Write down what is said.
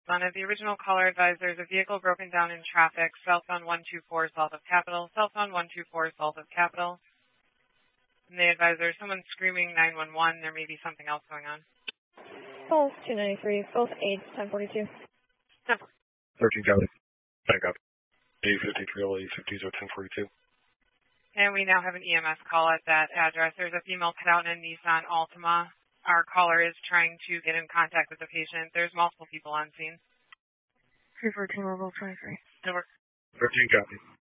on it. The original caller advised there's a vehicle broken down in traffic, southbound 124 south of Capitol, southbound 124 south of Capitol. And they advised there's someone screaming 911. There may be something else going on. Pulse 293, both 8, 1042. 13 County. Back up. A53, A50s are 1042. And we now have an EMS call at that address. There's a female put out in a Nissan Altima. Our caller is trying to get in contact with the patient. There's multiple people on scene. 314, level 23. Over. 13 County.